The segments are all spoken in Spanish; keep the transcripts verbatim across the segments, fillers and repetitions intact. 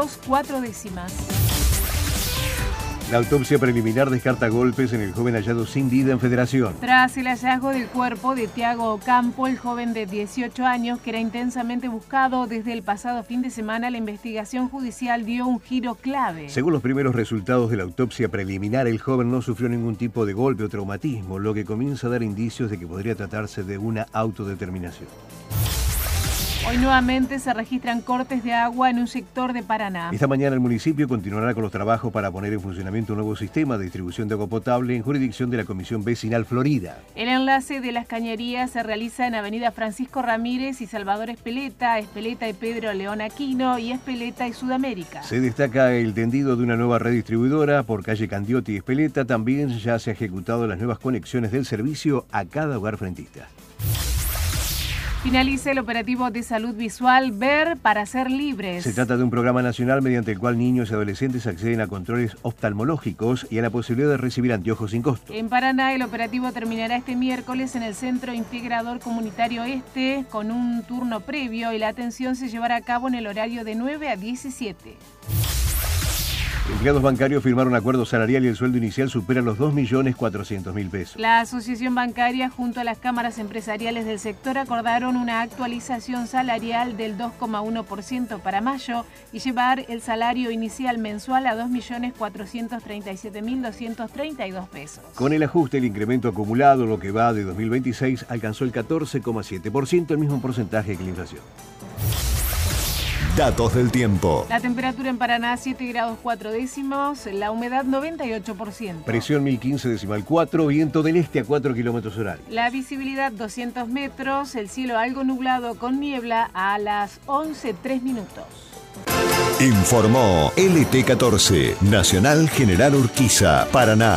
grados cuatro décimas. La autopsia preliminar descarta golpes en el joven hallado sin vida en Federación. Tras el hallazgo del cuerpo de Tiago Ocampo, el joven de dieciocho años que era intensamente buscado desde el pasado fin de semana, la investigación judicial dio un giro clave. Según los primeros resultados de la autopsia preliminar, el joven no sufrió ningún tipo de golpe o traumatismo, lo que comienza a dar indicios de que podría tratarse de una autodeterminación. Hoy nuevamente se registran cortes de agua en un sector de Paraná. Esta mañana el municipio continuará con los trabajos para poner en funcionamiento un nuevo sistema de distribución de agua potable en jurisdicción de la Comisión Vecinal Florida. El enlace de las cañerías se realiza en Avenida Francisco Ramírez y Salvador Espeleta, Espeleta y Pedro León Aquino y Espeleta y Sudamérica. Se destaca el tendido de una nueva red distribuidora por calle Candiotti y Espeleta. También ya se han ejecutado las nuevas conexiones del servicio a cada hogar frentista. Finaliza el operativo de salud visual Ver para ser libres. Se trata de un programa nacional mediante el cual niños y adolescentes acceden a controles oftalmológicos y a la posibilidad de recibir anteojos sin costo. En Paraná, el operativo terminará este miércoles en el Centro Integrador Comunitario Este con un turno previo y la atención se llevará a cabo en el horario de nueve a diecisiete. Empleados bancarios firmaron acuerdo salarial y el sueldo inicial supera los dos millones cuatrocientos mil pesos. La Asociación Bancaria junto a las cámaras empresariales del sector acordaron una actualización salarial del dos coma uno por ciento para mayo y llevar el salario inicial mensual a dos millones cuatrocientos treinta y siete mil doscientos treinta y dos pesos. Con el ajuste, el incremento acumulado, lo que va de dos mil veintiséis, alcanzó el catorce coma siete por ciento, el mismo porcentaje que la inflación. Datos del tiempo. La temperatura en Paraná siete grados cuatro décimos, la humedad noventa y ocho por ciento. Presión mil quince decimal cuatro, viento del este a cuatro kilómetros horarios. La visibilidad doscientos metros, el cielo algo nublado con niebla a las once tres minutos. Informó L T catorce, Nacional General Urquiza, Paraná.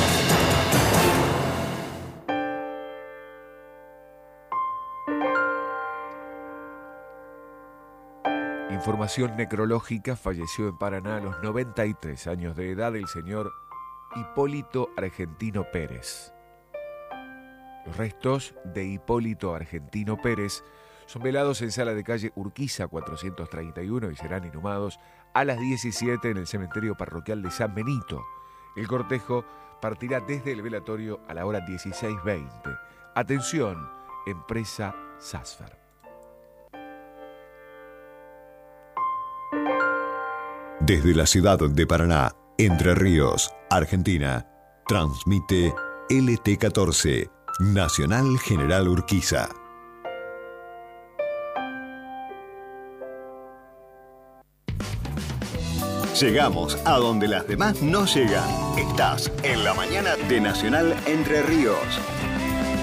Información necrológica: falleció en Paraná a los noventa y tres años de edad el señor Hipólito Argentino Pérez. Los restos de Hipólito Argentino Pérez son velados en sala de calle Urquiza cuatrocientos treinta y uno y serán inhumados a las diecisiete en el cementerio parroquial de San Benito. El cortejo partirá desde el velatorio a la hora dieciséis veinte. Atención, empresa Sasfer. Desde la ciudad de Paraná, Entre Ríos, Argentina, transmite L T catorce, Nacional General Urquiza. Llegamos a donde las demás no llegan. Estás en la mañana de Nacional Entre Ríos.